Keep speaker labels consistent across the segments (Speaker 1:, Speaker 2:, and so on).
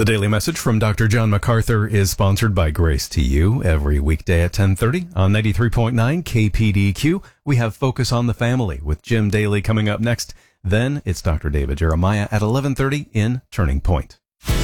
Speaker 1: The Daily Message from Dr. John MacArthur is sponsored by Grace to You every weekday at 10:30 on 93.9 KPDQ. We have Focus on the Family with Jim Daly coming up next. Then it's Dr. David Jeremiah at 11:30 in Turning Point.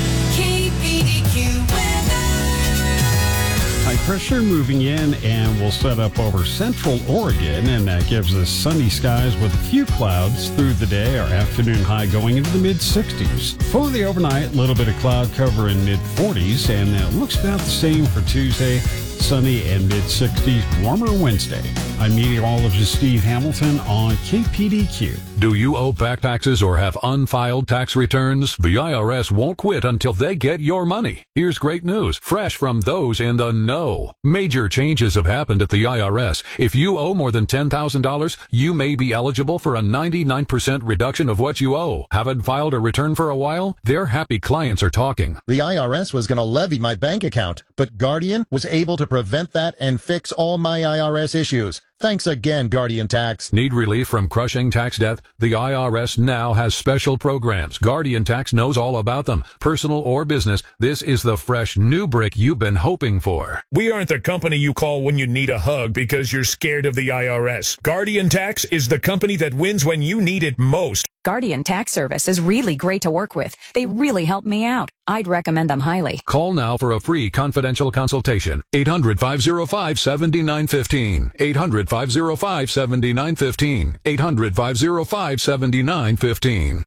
Speaker 2: High pressure moving in and will set up over central Oregon, and that gives us sunny skies with a few clouds through the day. Our afternoon high going into the mid-60s. For the overnight, a little bit of cloud cover in mid-40s, and it looks about the same for Tuesday. Sunny and mid-60s, warmer Wednesday. I'm meteorologist Steve Hamilton on KPDQ.
Speaker 3: Do you owe back taxes or have unfiled tax returns? The IRS won't quit until they get your money. Here's great news, fresh from those in the know. Major changes have happened at the IRS. If you owe more than $10,000, you may be eligible for a 99% reduction of what you owe. Haven't filed a return for a while? Their happy clients are talking.
Speaker 4: The IRS was going to levy my bank account, but Guardian was able to prevent that and fix all my IRS issues. Thanks again, Guardian Tax.
Speaker 3: Need relief from crushing tax debt? The IRS now has special programs. Guardian Tax knows all about them. Personal or business, this is the fresh new brick you've been hoping for.
Speaker 5: We aren't the company you call when you need a hug because you're scared of the IRS. Guardian Tax is the company that wins when you need it most.
Speaker 6: Guardian Tax Service is really great to work with. They really help me out. I'd recommend them highly.
Speaker 3: Call now for a free confidential consultation. 800-505-7915. 800-505-7915. 800-505-7915.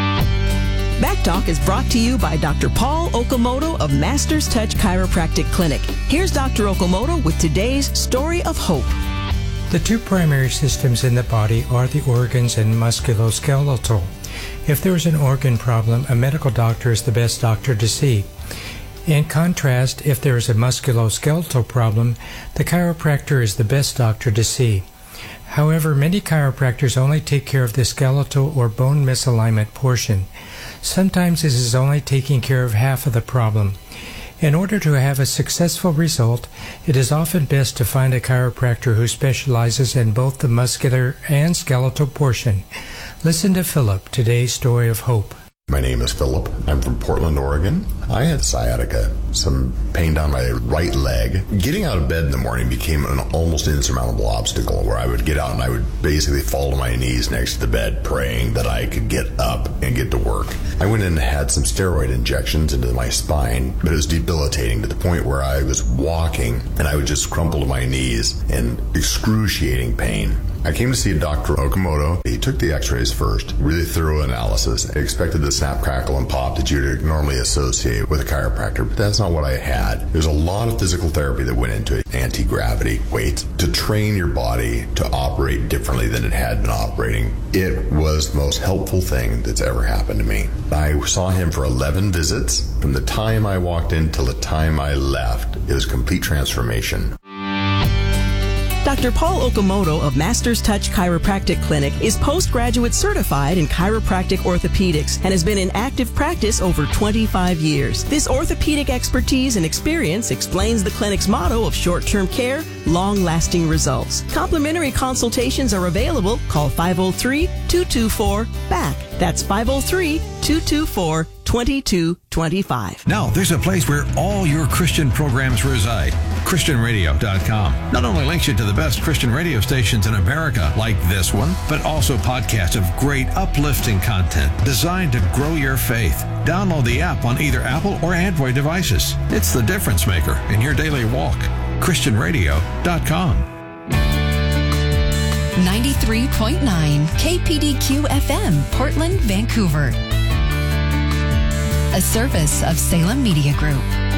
Speaker 7: Back Talk is brought to you by Dr. Paul Okamoto of Masters Touch Chiropractic Clinic. Here's Dr. Okamoto with today's story of hope.
Speaker 8: The two primary systems in the body are the organs and musculoskeletal. If there is an organ problem, a medical doctor is the best doctor to see. In contrast, if there is a musculoskeletal problem, the chiropractor is the best doctor to see. However, many chiropractors only take care of the skeletal or bone misalignment portion. Sometimes this is only taking care of half of the problem. In order to have a successful result, it is often best to find a chiropractor who specializes in both the muscular and skeletal portion. Listen to Philip, today's story of hope.
Speaker 9: My name is Philip. I'm from Portland, Oregon. I had sciatica, some pain down my right leg. Getting out of bed in the morning became an almost insurmountable obstacle where I would get out and I would basically fall to my knees next to the bed praying that I could get up and get to work. I went in and had some steroid injections into my spine, but it was debilitating to the point where I was walking and I would just crumple to my knees in excruciating pain. I came to see Dr. Okamoto. He took the x-rays first, really thorough analysis. I expected the snap, crackle, and pop that you'd normally associate with a chiropractor, but that's not what I had. There's a lot of physical therapy that went into it. Anti-gravity weights to train your body to operate differently than it had been operating. It was the most helpful thing that's ever happened to me. I saw him for 11 visits. From the time I walked in till the time I left, it was complete transformation.
Speaker 7: Dr. Paul Okamoto of Masters Touch Chiropractic Clinic is postgraduate certified in chiropractic orthopedics and has been in active practice over 25 years. This orthopedic expertise and experience explains the clinic's motto of short-term care, long-lasting results. Complimentary consultations are available. Call 503-224-BACK. That's 503-224-2225.
Speaker 10: Now, there's a place where all your Christian programs reside. ChristianRadio.com not only links you to the best Christian radio stations in America, like this one, but also podcasts of great uplifting content designed to grow your faith. Download the app on either Apple or Android devices. It's the difference maker in your daily walk. ChristianRadio.com.
Speaker 11: 93.9 KPDQ FM, Portland, Vancouver. A service of Salem Media Group.